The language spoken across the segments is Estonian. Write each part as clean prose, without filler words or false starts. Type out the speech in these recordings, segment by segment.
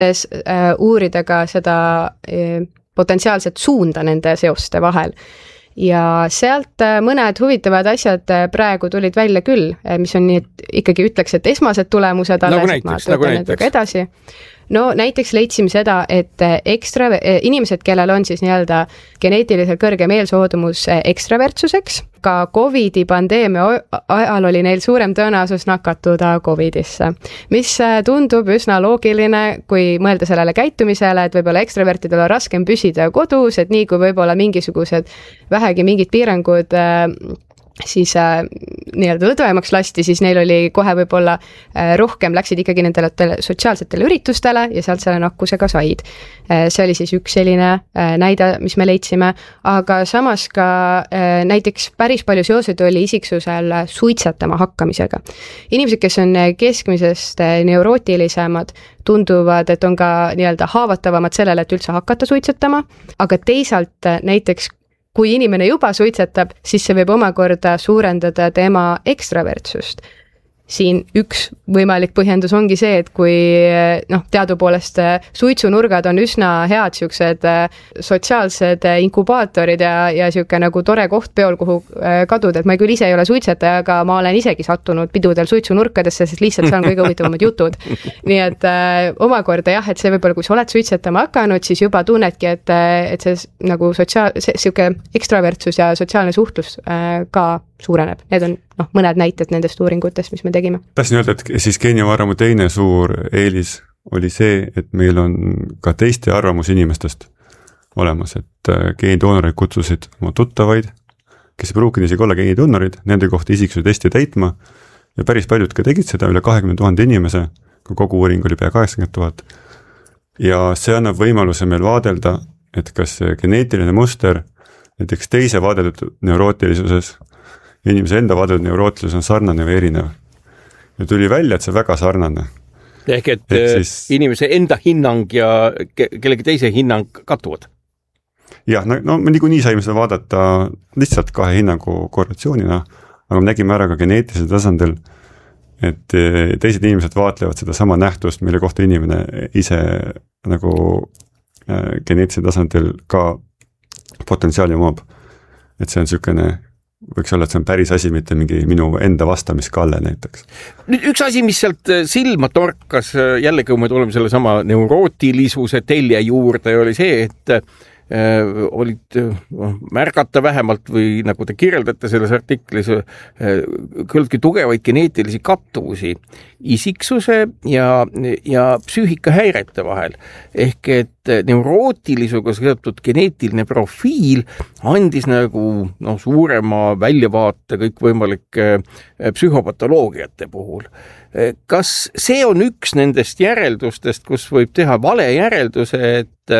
uurida ka seda potentsiaalset suunda nende seoste vahel. Ja sealt mõned huvitavad asjad praegu tulid välja küll, mis on nii, et ikkagi ütleks, et esmased tulemused alles, nagu näiteks. Edasi. No näiteks leidsime seda, et inimesed, kellel on siis nii-öelda geneetiliselt kõrge meelsoodumus ekstravertsuseks, ka COVID-i pandeemia ajal oli neil suurem tõenäosus nakatuda COVID-isse, mis tundub üsna loogiline, kui mõelda sellele käitumisele, et võib-olla ekstravertidel on raskem püsida kodus, et nii kui võib-olla mingisugused vähegi mingid piirangud siis nii-öelda lõdvemaks lasti, siis neil oli kohe võib-olla rohkem, läksid ikkagi nendele sotsiaalsetele üritustele ja sealt selle nakkusega said. See oli siis üks selline näide, mis me leidsime, aga samas ka näiteks päris palju seoseid oli isiksusel suitsetama hakkamisega. Inimesed, kes on keskmisest neurootilisemad, tunduvad, et on ka nii-öelda haavatavamad sellele, et üldse hakata suitsetama, aga teisalt näiteks kui inimene juba suitsetab, siis see võib omakorda suurendada tema ekstravertsust. Siin üks võimalik põhjendus ongi see, et kui teadupoolest suitsunurgad on üsna head siuksed sotsiaalsed inkubaatorid ja siuke nagu tore koht peol, kuhu kaduda, et ma küll ise ei ole suitsetaja, aga ma olen isegi sattunud pidudel suitsunurkadesse, sest lihtsalt see on kõige huvitavamad jutud. Nii et omakorda jah, et see võib-olla, kui sa oled suitsetama hakanud, siis juba tunnedki, et see nagu siuke ekstravertsus ja sotsiaalne suhtlus ka suureneb. Need on mõned näited nendest uuringutest, mis me tegime. Tahtsin öelda, et siis geenivaramu teine suur eelis oli see, et meil on ka teiste arvamus inimestest olemas, et geenidoonorid kutsusid oma tuttavaid, kes ei pruukinud isegi olla geenidoonorid, nende kohta isiksuse testi täitma ja päris paljud ka tegid seda, üle 20 000 inimese, kui kogu uuring oli pea 80 000. Ja see annab võimaluse meil vaadelda, et kas see geneetiline muster näiteks teise vaadeldud neurootilisuses inimese enda vaadeldud neurootilisus on sarnane või erinev. Ja tuli välja, et see väga sarnane. Ehk siis inimese enda hinnang ja kellegi teise hinnang kattuvad. Jah, no me niikuinii saime seda vaadata lihtsalt kahe hinnangu korrelatsioonina, aga me nägime ära ka geneetilisel tasandil, et teised inimesed vaatlevad seda sama nähtust, mille kohta inimene ise nagu geneetilisel tasandil ka potentsiaali omab. Et see on niisugune võiks olla, et see on päris asi, mitte mingi minu enda vastamiskalle näiteks. Nüüd üks asi, mis sealt silma torkas, jällegi kui me tuleme selle sama neurootilisuse telje juurde, oli see, et olid märgata vähemalt või nagu te kirjeldate selles artiklis küllaltki tugevaid geneetilisi kattuvusi isiksuse ja psüühikahäirete vahel. Ehk et neurootilisuga seotud geneetiline profiil andis nagu suurema väljavaate kõikvõimalike psühhopatoloogiate puhul. Kas see on üks nendest järeldustest, kus võib teha vale järelduse,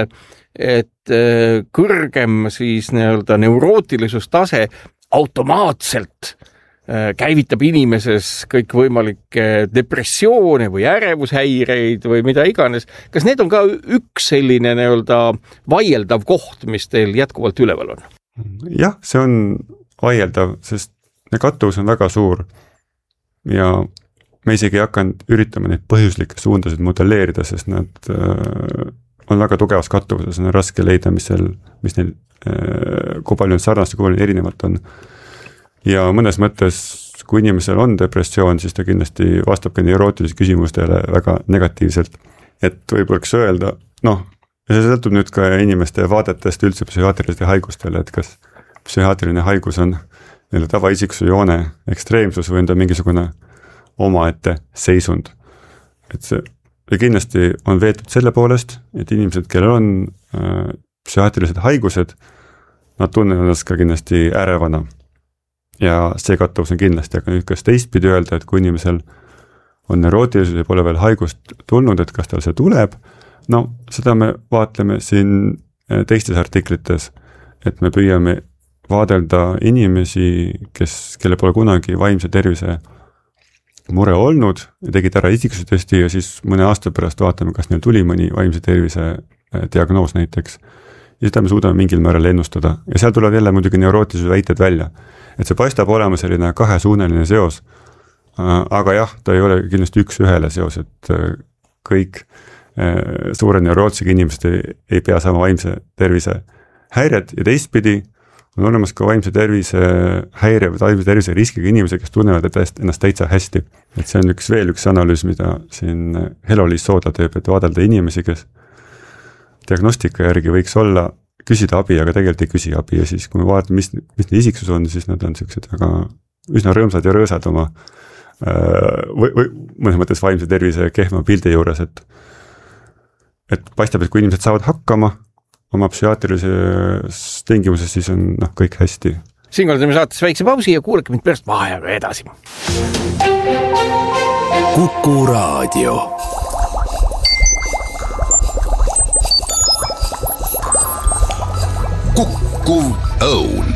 et kõrgem siis nii-öelda neurootilisustase automaatselt käivitab inimeses kõikvõimalikke depressioone või ärevushäireid või mida iganes. Kas need on ka üks selline nii-öelda vaieldav koht, mis teil jätkuvalt üleval on? Jah, see on vaieldav, sest kattuvus on väga suur ja me isegi ei hakanud üritama neid põhjuslikke suundasid modelleerida, sest nad on väga tugevas kattuvuses, on raske leida, mis neil, kui palju need sarnast ja kui palju erinevat on. Ja mõnes mõttes, kui inimesel on depressioon, siis ta kindlasti vastab ka neurootilise küsimustele väga negatiivselt. Et võiks öelda, ja see sõltub nüüd ka inimeste vaadetest üldse psühhiaatriliste haigustele, et kas psühhiaatriline haigus on tavaisiksuse joone ekstreemsus või on ta mingisugune omaette seisund. Et see kindlasti on veetud selle poolest, et inimesed, kellel on psühhiaatrilised haigused, nad tunnevad ennast ka kindlasti ärevana. Ja see kattuvus on kindlasti, aga nüüd kas teistpidi öelda, et kui inimesel on neurootilisus ja pole veel haigust tulnud, et kas tal see tuleb, seda me vaatleme siin teistes artiklites, et me püüame vaadelda inimesi, kelle pole kunagi vaimse tervise mure olnud ja tegid ära isiksuse testi ja siis mõne aasta pärast vaatame, kas neil tuli mõni vaimse tervise diagnoos näiteks. Ja seda me suudame mingil määral ennustada. Ja seal tulevad jälle muidugi neurootilisuse väited välja. Et see paistab olema selline kahesuuneline seos, aga jah, ta ei ole kindlasti üks ühele seos, et kõik suure neurootsega inimesed ei pea saama vaimse tervise häired ja teistpidi on olemas ka vaimse tervise häire või vaimse tervise riskiga inimesed, kes tunnevad ennast täitsa hästi. Et see on veel üks analüüs, mida siin Helo-Liis Soodla teeb, et vaadelda inimesi, kes diagnostika järgi võiks olla, küsida abi, aga tegelikult ei küsi abi ja siis, kui me vaatame, mis need isiksus on, siis nad on sellised väga üsna rõõmsad ja rõõsad oma või mõnes mõttes vaimse tervise kehma pildi juures, et paistab, et kui inimesed saavad hakkama oma psühhiaatrilises tingimuses, siis on kõik hästi. Siinkohal teeme saates väikse pausi ja kuulake mind pärast vaheajaga edasi. Kuku Raadio. Kukkuv Õun.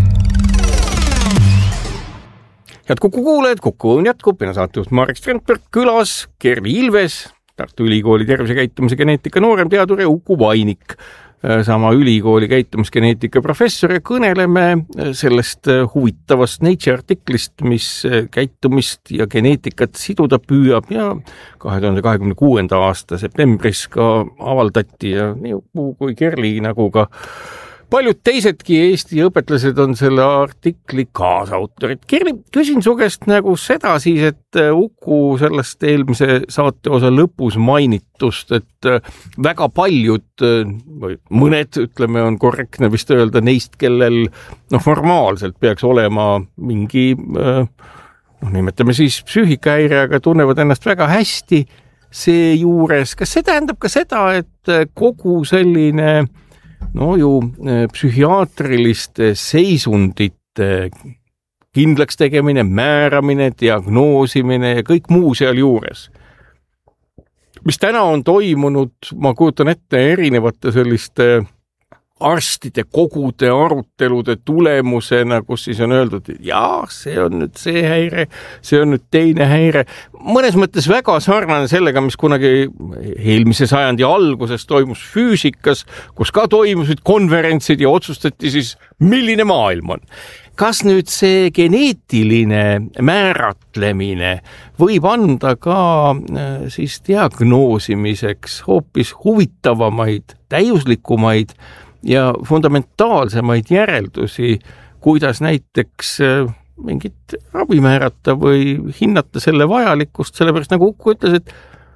Head Kuku kuulajad, Kuku Õun jätkub ja saatejuht Marek Strandberg, külas Kerli Ilves, Tartu Ülikooli tervisekäitumise geneetika nooremteadur ja Uku Vainik, sama ülikooli käitumisgeneetika professor ja kõneleme sellest huvitavast Nature artiklist, mis käitumist ja geneetikat siduda püüab ja 2026. aasta septembris ka avaldati ja nii Uku kui Kerli nagu ka paljud teisedki Eesti õpetlased on selle artikli kaasautorid. Kerli, küsin su käest nagu seda siis, et Uku sellest eelmise saate osa lõpus mainitust, et väga paljud, mõned, ütleme, on korrektne vist öelda neist, kellel formaalselt peaks olema mingi, nimetame siis psüühikahäire, aga tunnevad ennast väga hästi seejuures. Kas see tähendab ka seda, et kogu selline psühhiaatriliste seisundite kindlaks tegemine, määramine, diagnoosimine ja kõik muu seal juures, mis täna on toimunud, ma kujutan ette, erinevate selliste arstide kogude arutelude tulemusena, kus siis on öeldud, et jaa, see on nüüd see häire, see on nüüd teine häire. Mõnes mõttes väga sarnane sellega, mis kunagi eelmise sajandi alguses toimus füüsikas, kus ka toimusid konverentsid ja otsustati siis, milline maailm on. Kas nüüd see geneetiline määratlemine võib anda ka siis diagnoosimiseks hoopis huvitavamaid, täiuslikumaid ja fundamentaalsemaid järeldusi, kuidas näiteks mingit ravi määrata või hinnata selle vajalikkust, sellepärast nagu Uku ütles, et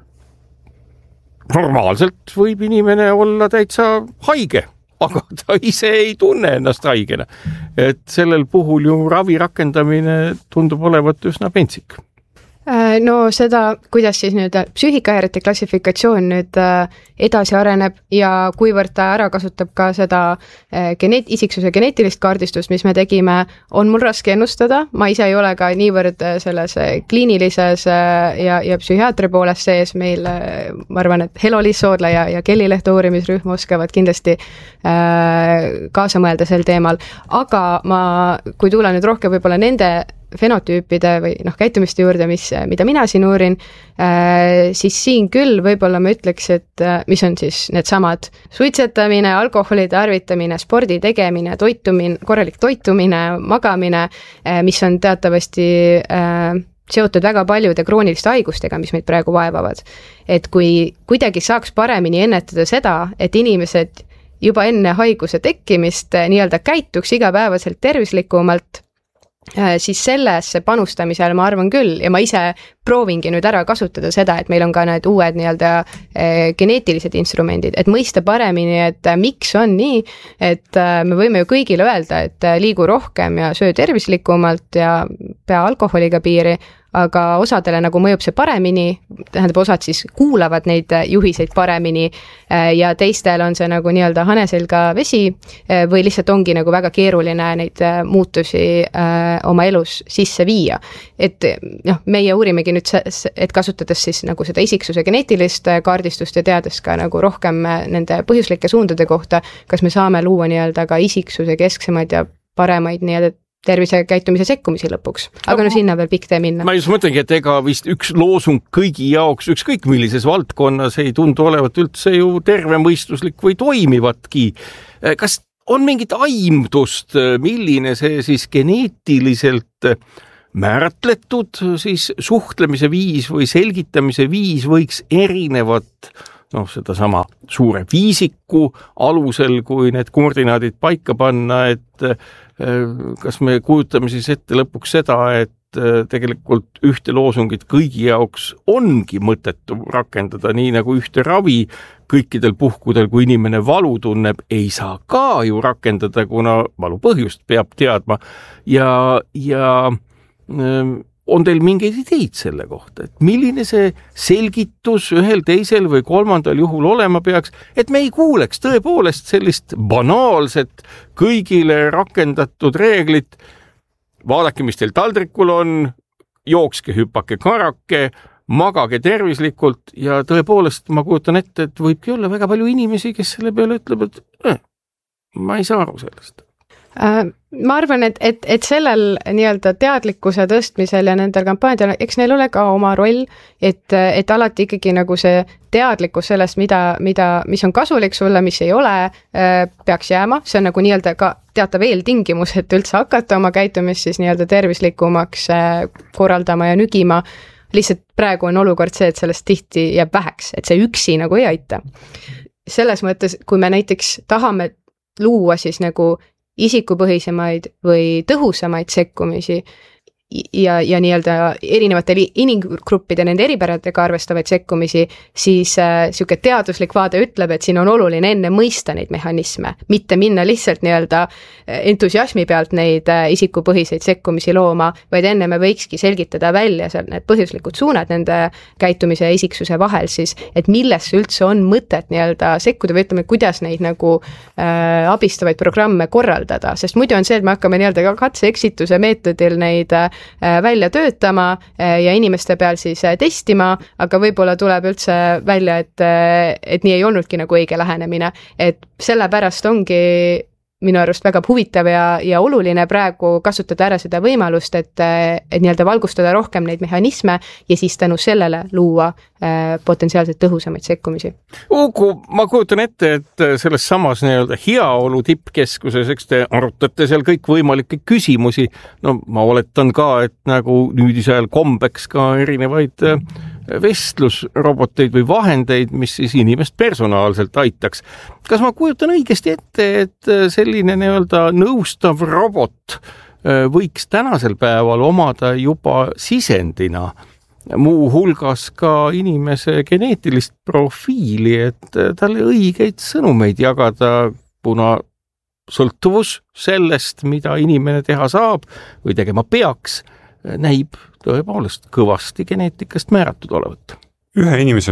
normaalselt võib inimene olla täitsa haige, aga ta ise ei tunne ennast haigena. Et sellel puhul ju ravi rakendamine tundub olevat üsna pentsik. No seda, kuidas siis nüüd psüühikahäirete klassifikatsioon nüüd edasi areneb ja kuivõrd ta ära kasutab ka seda isiksuse geneetilist kaardistust, mis me tegime, on mul raske ennustada. Ma ise ei ole ka niivõrd selles kliinilises ja psühhiaatri poolest sees. Meil, ma arvan, et Helo-Liis Soodla ja Kelly Lehto uurimisrühm oskavad kindlasti kaasa mõelda sel teemal. Aga kui tulla nüüd rohkem võib-olla nende fenotüüpide või käitumiste juurde, mida mina siin uurin, siis siin küll võib-olla ma ütleks, et mis on siis need samad suitsetamine, alkoholi tarvitamine, spordi tegemine, korralik toitumine, magamine, mis on teatavasti seotud väga paljude krooniliste haigustega, mis meid praegu vaevavad. Et kui kuidagi saaks paremini ennetada seda, et inimesed juba enne haiguse tekkimist nii-öelda käituks igapäevaselt tervislikumalt, siis sellesse panustamisel ma arvan küll ja ma ise proovingi nüüd ära kasutada seda, et meil on ka need uued nii-öelda geneetilised instrumendid, et mõista paremini, et miks on nii, et me võime ju kõigile öelda, et liigu rohkem ja söö tervislikumalt ja pea alkoholiga piiri, aga osadele nagu mõjub see paremini, tähendab osad siis kuulavad neid juhiseid paremini ja teistel on see nagu nii-öelda haneselga vesi või lihtsalt ongi nagu väga keeruline neid muutusi oma elus sisse viia. Et meie uurimegi nüüd, et kasutades siis nagu seda isiksuse geneetilist kaardistust ja teades ka nagu rohkem nende põhjuslike suundade kohta, kas me saame luua nii-öelda ka isiksuse kesksemaid ja paremaid nii-öelda tervisekäitumise sekkumisi lõpuks. Aga sinna veel pikk tee minna. Ma just mõtlengi, et ega vist üks loosung kõigi jaoks, ükskõik millises valdkonnas ei tundu olevat üldse ju tervemõistuslik või toimivatki. Kas on mingit aimdust, milline see siis geneetiliselt määratletud siis suhtlemise viis või selgitamise viis võiks erinevat seda sama suure viisiku alusel, kui need koordinaadid paika panna, et kas me kujutame siis ette lõpuks seda, et tegelikult ühte loosungit kõigi jaoks ongi mõttetu rakendada, nii nagu ühte ravi kõikidel puhkudel, kui inimene valu tunneb, ei saa ka ju rakendada, kuna valu põhjust peab teadma ja on teil mingeid ideid selle kohta, et milline see selgitus ühel, teisel või kolmandal juhul olema peaks, et me ei kuuleks tõepoolest sellist banaalset kõigile rakendatud reeglit, vaadake, mis teil taldrikul on, jookske, hüppake karake, magage tervislikult ja tõepoolest ma kujutan ette, et võibki olla väga palju inimesi, kes selle peale ütleb, et ma ei saa aru sellest. Ma arvan, et sellel nii-öelda teadlikkuse tõstmisel ja nendel kampaaniadel, eks neil ole ka oma roll, et alati ikkagi nagu see teadlikkus sellest, mis on kasulik sulle, mis ei ole, peaks jääma. See on nagu nii-öelda ka teatav eeltingimus, et üldse hakata oma käitumist siis nii-öelda tervislikumaks korraldama ja nügima. Lihtsalt praegu on olukord see, et sellest tihti jääb väheks, et see üksi nagu ei aita. Selles mõttes, kui me näiteks tahame luua siis nagu isikupõhisemaid või tõhusamaid sekkumisi ja nii-öelda erinevate inimgruppide nende eripäradega arvestavaid sekkumisi, siis siuke teaduslik vaade ütleb, et siin on oluline enne mõista neid mehhanisme, mitte minna lihtsalt nii-öelda entusiasmi pealt neid isikupõhiseid sekkumisi looma, vaid enne me võikski selgitada välja seal need põhjuslikud suunad nende käitumise ja isiksuse vahel siis, et millesse üldse on mõtet nii-öelda sekkuda või ütleme, kuidas neid nagu abistavaid programme korraldada, sest muidu on see, et me hakkame nii-öelda katse-eksituse meetodil neid välja töötama ja inimeste peal siis testima, aga võib-olla tuleb üldse välja, et nii ei olnudki nagu õige lähenemine, et sellepärast ongi minu arust väga huvitav ja oluline praegu kasutada ära seda võimalust, et nii-öelda valgustada rohkem neid mehhanisme ja siis tänu sellele luua potentsiaalselt tõhusamaid sekkumisi. Uku, ma kujutan ette, et selles samas nii-öelda heaolu tippkeskuses, eks te arutate seal kõik võimalikke küsimusi. No ma oletan ka, et nagu nüüdisajal kombeks ka erinevaid vestlusroboteid või vahendeid, mis siis inimest personaalselt aitaks. Kas ma kujutan õigesti ette, et selline nii-öelda nõustav robot võiks tänasel päeval omada juba sisendina muu hulgas ka inimese geneetilist profiili, et talle õigeid sõnumeid jagada, kuna sõltuvus sellest, mida inimene teha saab või tegema peaks, näib tõepoolest kõvasti geneetikast määratud olevat. Ühe inimese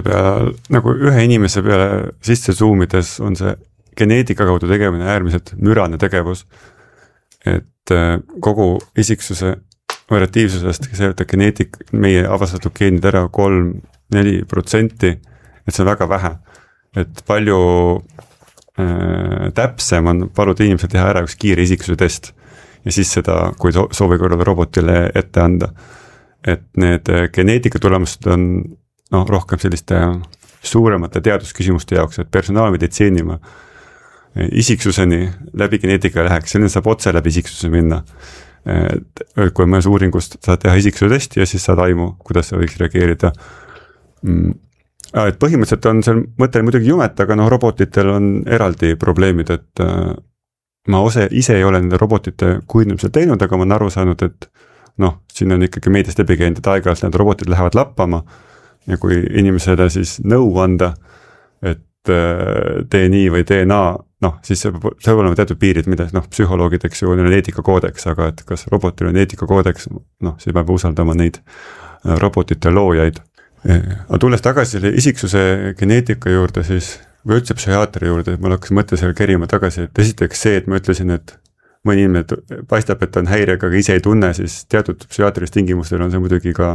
peale sisse zoomides on see geneetika kaudu tegemine äärmiselt mürane tegevus, et kogu isiksuse variatiivsusest, meie avastatud geenid ära 3-4%, et see on väga vähe, et palju täpsem on paluda inimesel teha ära üks kiire isiksuse test ja siis seda, kui soovi korral robotile ette anda. Et need geneetika tulemused on rohkem selliste suuremate teadusküsimuste jaoks, et personaalmeditsiinima isiksuseni läbi geneetika läheks, selline saab otse läbi isiksuse minna. Kui mõnes uuringust saad teha isiksuse testi ja siis saad aimu, kuidas sa võiks reageerida. Et põhimõtteliselt on seal mõte muidugi jumet, aga robotitel on eraldi probleemid, et ma ise ei ole nende robotite kujundamisel teinud, aga ma olen aru saanud, et siin on ikkagi meediast läbi käinud, et aeg-ajalt need robotid lähevad lappama ja kui inimesele siis nõu anda, et tee nii või tee naa, siis see peab olema teatud piirid, mida psühholoogideks ju on eetikakoodeks, aga et kas robotil on eetikakoodeks, siis peab usaldama neid robotite loojaid. Aga tulles tagasi selle isiksuse geneetika juurde, siis või üldse psühhiaatri juurde, ma hakkasin mõtte seal kerima tagasi, et esiteks see, et ma ütlesin, et mõni inimene paistab, et on häirega, aga ise ei tunne, siis teatud psühhiaatrilis tingimustel on see muidugi ka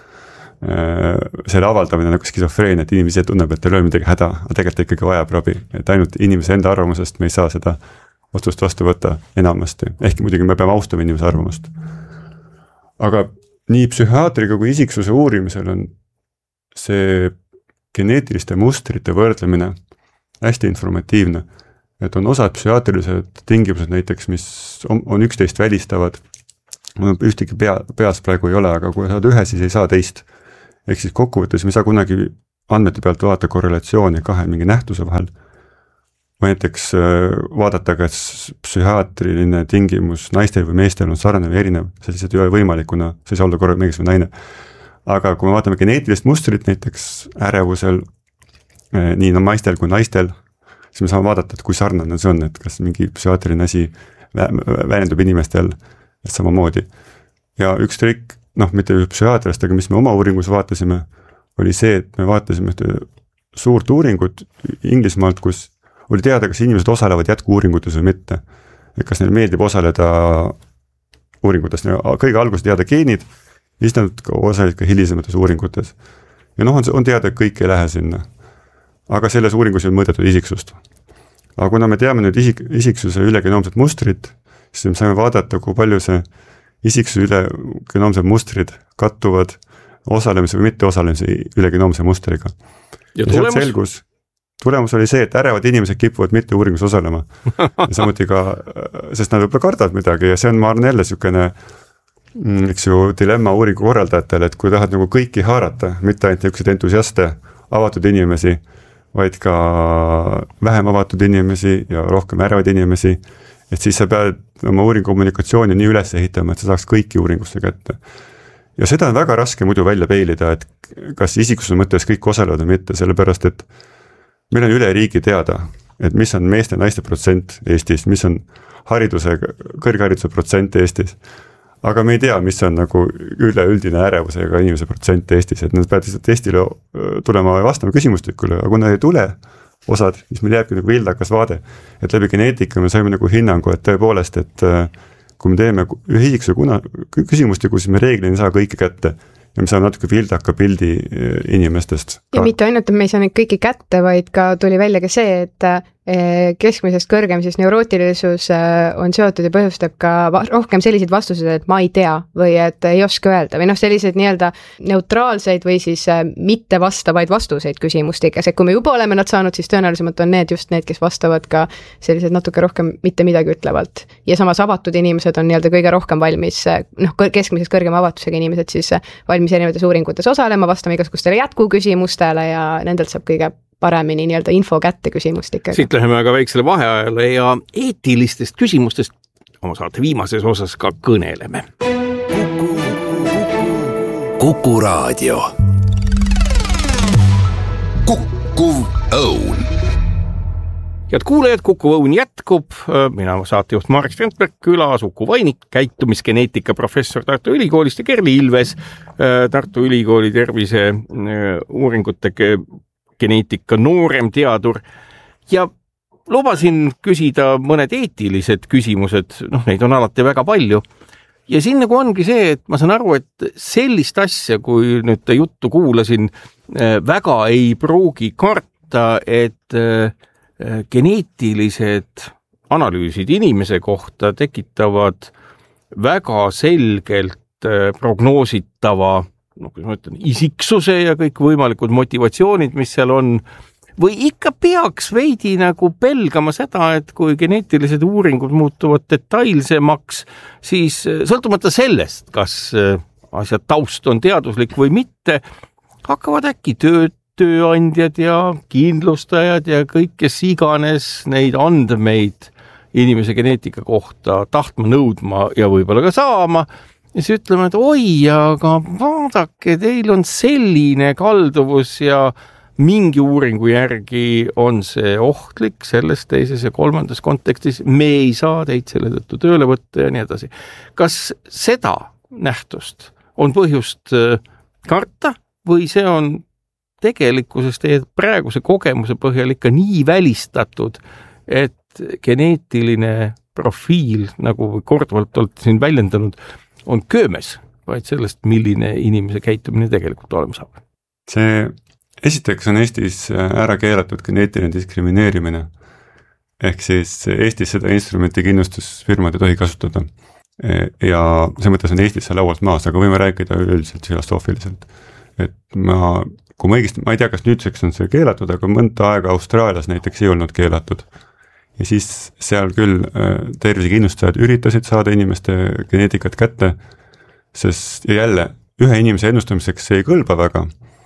selle avaldamine nagu skisofreen, et inimene ise tunneb, et teil ei ole midagi häda, aga tegelikult ikkagi vajab rabi, et ainult inimese enda arvamusest me ei saa seda otsust vastu võtta enamasti, ehkki muidugi me peame austama inimese arvamust. Aga nii psühhiaatriga kui isiksuse uurimisel on see geneetiliste mustrite võrdlemine hästi informatiivne, et on osad psühhiaatrilised tingimused näiteks, mis on üksteist välistavad, ühtegi peas praegu ei ole, aga kui saad ühe, siis ei saa teist. Ehk siis kokkuvõttes me ei saa kunagi andmete pealt vaadata korrelatsiooni kahe mingi nähtuse vahel, või näiteks vaadata, kas psühhiaatriline tingimus naistel või meestel on sarnanev või erinev, see lihtsalt ei ole võimalik, kuna see ei saa olla korraga mees või naine. Aga kui me vaatame geneetilist mustrit näiteks ärevusel, nii naistel kui naistel, siis me saame vaadata, et kui sarnane see on, et kas mingi psühhiaatriline asi väljendub inimestel samamoodi. Ja üks trikk, mitte psühhiaatrist, aga mis me oma uuringus vaatasime, oli see, et me vaatasime suurt uuringut Inglismaalt, kus oli teada, kas inimesed osalevad jätku-uuringutes või mitte. Et kas neil meeldib osaleda uuringutes. Kõige alguses teada geenid, siis nad osalesid ka hilisemates uuringutes. Ja on teada, et kõik ei lähe sinna. Aga selles uuringus ei mõõdetud isiksust. Aga kuna me teame nüüd isiksuse ülegenoomset mustrit, siis me saame vaadata, kui palju see isiksuse ülegenoomsed mustrid kattuvad osalemise või mitte osalemise ülegenoomse mustriga. Ja tulemus oli see, et ärevad inimesed kipuvad mitte uuringus osalema. Ja samuti ka, sest nad võib-olla kardavad midagi ja see on, ma arvan, jälle niisugune dilemma uuringu korraldajatele, et kui tahad nagu kõiki haarata, mitte ainult niisuguseid entusiaste, avatud inimesi, vaid ka vähem avatud inimesi ja rohkem ärevaid inimesi, et siis sa pead oma uuringu kommunikatsiooni nii üles ehitama, et sa saaks kõiki uuringusse kätte. Ja seda on väga raske muidu välja peilida, et kas isiksuse mõttes kõik osalevad või mitte, sellepärast, et meil on üle riigi teada, et mis on meeste ja naiste protsent Eestis, mis on kõrghariduse protsent Eestis, aga me ei tea, mis on nagu üleüldine ärevusega inimese protsent Eestis, et nad peavad lihtsalt Eestile tulema ja vastama küsimustikule, aga kui nad ei tule osad, siis meil jääbki nagu vildakas vaade, et läbi geneetika me saime nagu hinnangu, et tõepoolest, et kui me teeme ühe isiksuse küsimustiku, siis me reeglina ei saa kõike kätte. Ja me saame natuke vildaka pildi inimestest. Ja mitte ainult, et me ei saa neid kõiki kätte, vaid ka tuli välja ka see, et keskmisest kõrgem siis neurootilisus on seotud ja põhjustab ka rohkem selliseid vastuseid, et ma ei tea või et ei oska öelda või selliseid nii-öelda neutraalseid või siis mitte vastavaid vastuseid küsimustikes, et kui me juba oleme nad saanud, siis tõenäolisemalt on need just need, kes vastavad ka sellised natuke rohkem mitte midagi ütlevalt. Ja samas avatud inimesed on nii-öelda kõige rohkem valmis, keskmisest kõrgema avatusega inimesed siis valmis erinevates uuringutes osalema, vastama igasugustele jätkuküsimustele ja nendelt saab kõige paremini nii-öelda info kätte küsimustikega. Siit läheme aga väiksele vaheajale ja eetilistest küsimustest oma saate viimases osas ka kõneleme. Kuku Raadio. Kukkuv Õun. Head kuulajad, Kuku Õun jätkub. Mina saatejuht Marek Strandberg, külas Uku Vainik, käitumisgeneetika professor Tartu Ülikoolist ja Kerli Ilves, Tartu Ülikooli tervise uuringute geneetika nooremteadur ja lubasin küsida mõned eetilised küsimused, neid on alati väga palju ja siin nagu ongi see, et ma saan aru, et sellist asja, kui nüüd juttu kuulasin, väga ei pruugi karta, et geneetilised analüüsid inimese kohta tekitavad väga selgelt prognoositava isiksuse ja kõik võimalikud motivatsioonid, mis seal on, või ikka peaks veidi nagu pelgama seda, et kui geneetilised uuringud muutuvad detailsemaks, siis sõltumata sellest, kas asja taust on teaduslik või mitte, hakkavad äkki tööandjad ja kindlustajad ja kõik, kes iganes neid andmeid inimese geneetika kohta tahtma, nõudma ja võib-olla ka saama, ja siis ütleme, et oi, aga vaadake, teil on selline kalduvus ja mingi uuringu järgi on see ohtlik selles teises ja kolmandas kontekstis, me ei saa teid selle tõttu tööle võtta ja nii edasi. Kas seda nähtust on põhjust karta või see on tegelikkuses teie praeguse kogemuse põhjal ikka nii välistatud, et geneetiline profiil, nagu korduvalt olete siin väljendanud, on köömes, vaid sellest, milline inimese käitumine tegelikult olema saab. See esiteks on Eestis ära keelatud geneetiline diskrimineerimine, ehk siis Eestis seda instrumenti kindlustusfirmad ei tohi kasutada. Ja see mõttes on Eestis see laualt maas, aga võime rääkida üleüldiselt filosoofiliselt. Et kui ma õigesti, ma ei tea, kas nüüdseks on see keelatud, aga mõnda aega Austraalias näiteks ei olnud keelatud. Ja siis seal küll tervisekindlustajad üritasid saada inimeste geneetikat kätte, sest ja jälle ühe inimese ennustamiseks see ei kõlba väga,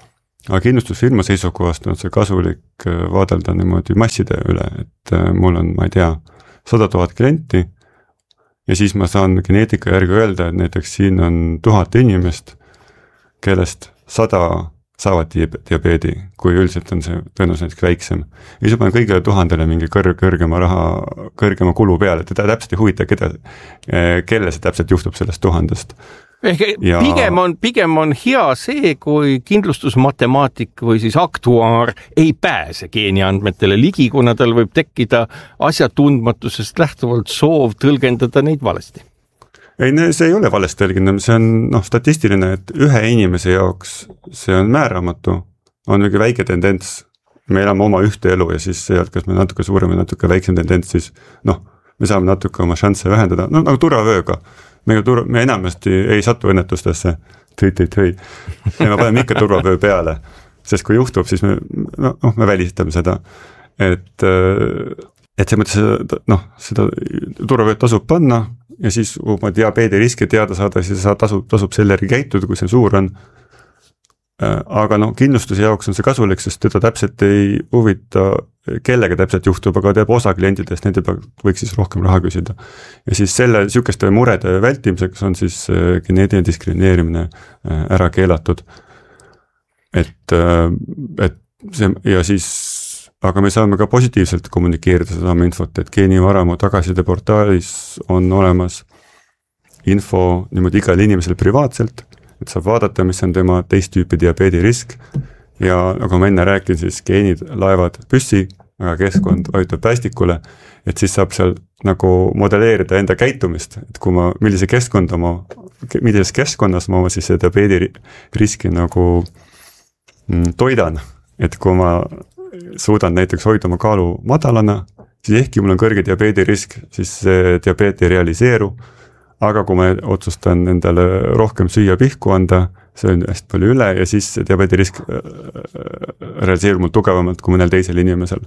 aga kindlustusfirma seisukohast on see kasulik vaadelda niimoodi masside üle, et mul on, ma ei tea, 100 000 klienti ja siis ma saan geneetika järgi öelda, et näiteks siin on 1000 inimest, kellest 100 saavad diabeedi, kui üldiselt on see tõenäoliselt näiteks väiksem. Ja siis ma panen kõigile 1000 mingi kõrgema kulu peale, et teda täpselt ei huvita, kelle see täpselt juhtub sellest 1000. Ehk pigem on hea see, kui kindlustusmatemaatik või siis aktuaar ei pääse geeniandmetele ligi, kuna tal võib tekkida asjatundmatusest lähtuvalt soov tõlgendada neid valesti. Ei, see ei ole valesti tõlgendamine, see on statistiline, et ühe inimese jaoks see on määramatu, on mingi väike tendents, me elame oma ühte elu ja siis sealt, kas me natuke suurem või natuke väiksem tendents, siis me saame natuke oma šansse vähendada, nagu turvavööga. Me enamasti ei satu õnnetustesse, ja me paneme ikka turvavöö peale, sest kui juhtub, siis me välistame seda, et see mõttes seda turvavööd tasub panna ja siis oma diabeedi riski teada saada, siis tasub selle järgi käituda, kui see suur on. Aga kindlustuse jaoks on see kasulik, sest teda täpselt ei huvita, kellega täpselt juhtub, aga teeb osa klientidest, nende võiks siis rohkem raha küsida. Ja siis sihukeste murede vältimiseks on siis geneetiline diskrimineerimine ära keelatud. Ja siis, aga me saame ka positiivselt kommunikeerida seda infot, et geenivaramu tagasiside portaalis on olemas info niimoodi igale inimesele privaatselt, et saab vaadata, mis on tema teist tüüpi diabeedi risk ja nagu ma enne rääkin, siis geenid laevad püssi, aga keskkond vajutab päästikule, et siis saab seal nagu modelleerida enda käitumist, et kui ma, millises keskkonnas ma siis diabeedi riski nagu toidan, et kui ma suudan näiteks hoida oma kaalu madalana, siis ehkki mul on kõrge diabeedi risk, siis see diabeet ei realiseeru. Aga kui ma otsustan endale rohkem süüa pihku anda, see on hästi palju üle ja siis diabeedi risk realiseerub mul tugevamalt kui mõnel teisel inimesel.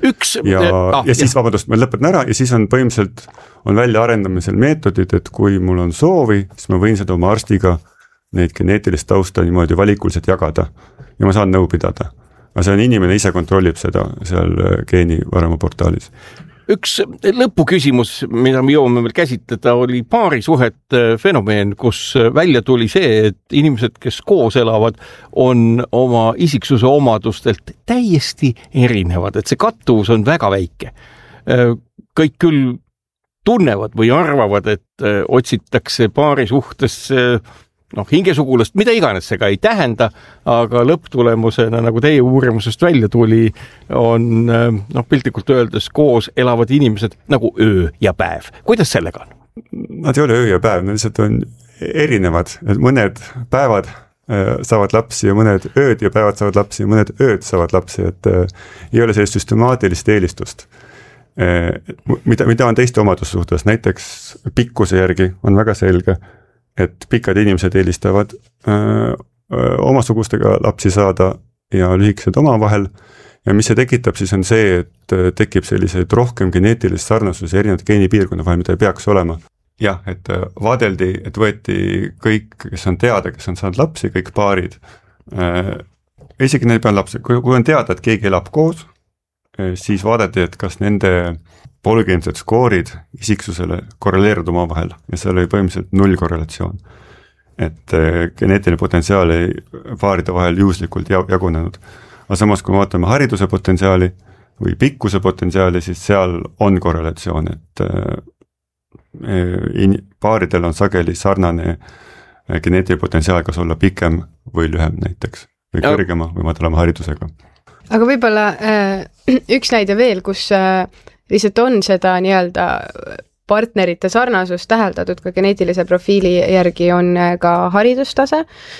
Siis, vabandust, ma lõpetan ära ja siis on põhimõtteliselt välja arendamisel meetodid, et kui mul on soovi, siis ma võin seda oma arstiga neid geneetilist tausta niimoodi valikuliselt jagada ja ma saan nõu pidada. Aga see on inimene ise kontrollib seda seal geenivaramu portaalis. Üks lõpuküsimus, mida me jõuame veel käsitleda, oli paarisuhet fenomeen, kus välja tuli see, et inimesed, kes koos elavad, on oma isiksuse omadustelt täiesti erinevad, et see kattuvus on väga väike. Kõik küll tunnevad või arvavad, et otsitakse paarisuhtesse hingesugulast, mida iganes see ka ei tähenda, aga lõpptulemusena, nagu teie uurimusest välja tuli, on piltlikult öeldes koos elavad inimesed nagu öö ja päev. Kuidas sellega on? Nad ei ole öö ja päev, nad lihtsalt on erinevad, et mõned päevad saavad lapsi ja mõned ööd ja päevad saavad lapsi ja mõned ööd saavad lapsi, et ei ole sellist süstemaatilist eelistust. Mida on teiste omaduse suhtes, näiteks pikkuse järgi on väga selge, et pikad inimesed eelistavad omasugustega lapsi saada ja lühikesed omavahel ja mis see tekitab, siis on see, et tekib selliseid rohkem geneetilist sarnasusi erinevate geenipiirkonna vahel, mida ei peaks olema. Jah, et vaadeldi, et võeti kõik, kes on teada, kes on saanud lapsi, kõik paarid. Isegi neil peal lapsi, kui on teada, et keegi elab koos, siis vaadati, et kas nende polügeensed skoorid isiksusele korreleeruvad oma vahel ja seal oli põhimõtteliselt 0 korrelatsioon. Et geneetiline potentsiaal ei paaride vahel juhuslikult jagunenud. Aga samas, kui vaatame hariduse potentsiaali või pikkuse potentsiaali, siis seal on korrelatsioon, et paaridel on sageli sarnane geneetiline potentsiaal, kas olla pikem või lühem näiteks või kõrgema või madalama haridusega. Aga võib-olla üks näide veel, kus lihtsalt on seda nii-öelda partnerite sarnasust täheldatud ka geneetilise profiili järgi on ka haridustase,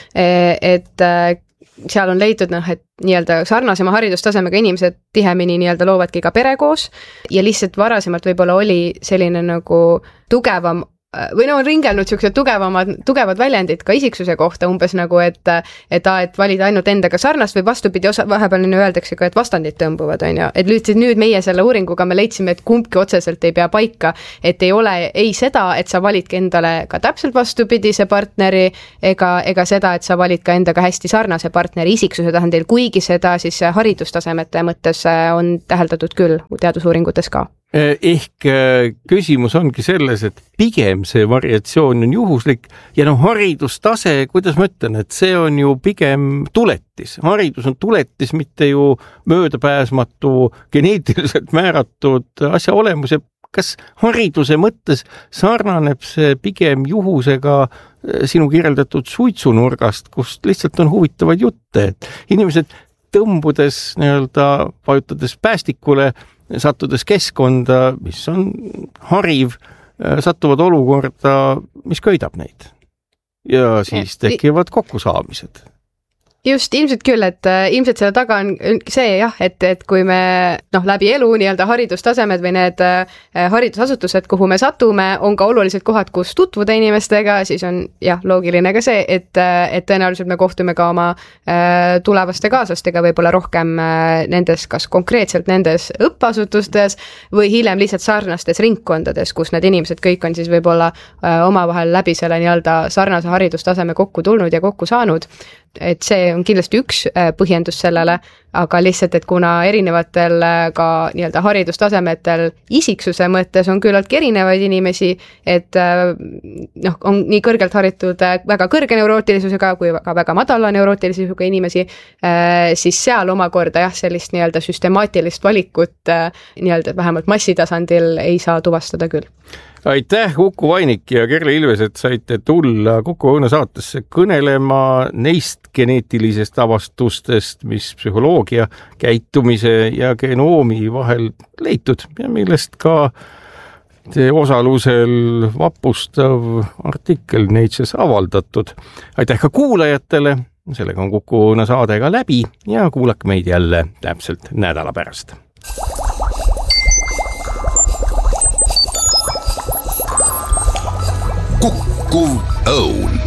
et seal on leitud, et nii-öelda sarnasema haridustasemega inimesed tihemini nii-öelda loovadki ka pere koos ja lihtsalt varasemalt võib-olla oli selline nagu tugevam või on ringelnud siuksed tugevad väljendid ka isiksuse kohta umbes nagu, et valida ainult endaga sarnast või vastupidi, vahepeal öeldakse ka, et vastandid tõmbuvad, on ju. Et nüüd meie selle uuringuga me leidsime, et kumbki otseselt ei pea paika, et ei ole ei seda, et sa validki endale ka täpselt vastupidise partneri ega seda, et sa valid ka endaga hästi sarnase partneri isiksuse tasandil, kuigi seda siis haridustasemete mõttes on täheldatud küll teadusuuringutes ka. Ehk küsimus ongi selles, et pigem see variatsioon on juhuslik ja haridustase, kuidas ma ütlen, et see on ju pigem tuletis. Haridus on tuletis, mitte ju möödapääsmatu, geneetiliselt määratud asja olemus ja kas hariduse mõttes sarnaneb see pigem juhusega sinu kirjeldatud suitsunurgast, kust lihtsalt on huvitavaid jutte, et inimesed tõmbudes vajutades päästikule, sattudes keskkonda, mis on hariv, satuvad olukorda, mis köidab neid. Ja siis tekivad kokkusaamised. Just, ilmselt küll, et ilmselt selle taga on see jah, et kui me läbi elu haridustasemed või need haridusasutused, kuhu me satume, on ka olulised kohad, kus tutvuda inimestega, siis on loogiline ka see, et tõenäoliselt me kohtume ka oma tulevaste kaaslastega võib-olla rohkem nendes, kas konkreetselt nendes õppeasutustes või hiljem lihtsalt sarnastes ringkondades, kus need inimesed kõik on siis võib-olla omavahel läbi selle sarnase haridustaseme kokku tulnud ja kokku saanud. Et see on kindlasti üks põhjendus sellele, aga lihtsalt, et kuna erinevatel ka haridustasemetel isiksuse mõttes on küllaltki erinevaid inimesi, et on nii kõrgelt haritud väga kõrge neurootilisusega kui väga madala neurootilisusega inimesi, siis seal omakorda sellist süstemaatilist valikut vähemalt massitasandil ei saa tuvastada küll. Aitäh, Uku Vainik ja Kerli Ilves, et saite tulla Kuku Õuna saatesse kõnelema neist geneetilisest avastustest, mis psühholoogia, käitumise ja genoomi vahel leitud ja millest ka te osalusel vapustav artikkel Nature's avaldatud. Aitäh ka kuulajatele, sellega on Kuku Õuna saade ka läbi ja kuulake meid jälle täpselt nädala pärast. Kuku Õun.